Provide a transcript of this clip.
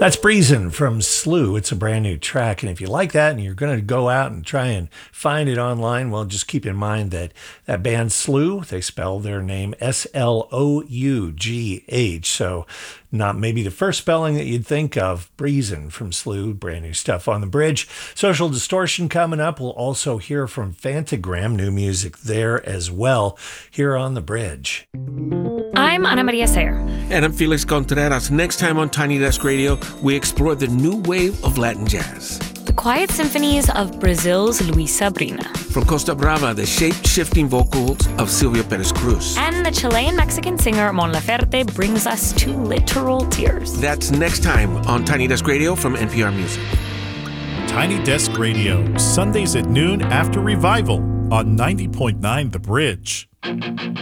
That's Breezin' from Slew. It's a brand new track. And if you like that and you're going to go out and try and find it online, well, just keep in mind that that band Slew, they spell their name Slough. So not maybe the first spelling that you'd think of. Breezin' from Slew, brand new stuff on the bridge. Social Distortion coming up. We'll also hear from Fantagram, new music there as well, here on the bridge. I'm Ana Maria Sayer. And I'm Felix Contreras. Next time on Tiny Desk Radio, we explore the new wave of Latin jazz. The quiet symphonies of Brazil's Luis Sabrina. From Costa Brava, the shape-shifting vocals of Silvia Perez Cruz. And the Chilean-Mexican singer Mon Laferte brings us to literal tears. That's next time on Tiny Desk Radio from NPR Music. Tiny Desk Radio, Sundays at noon after Revival on 90.9 The Bridge.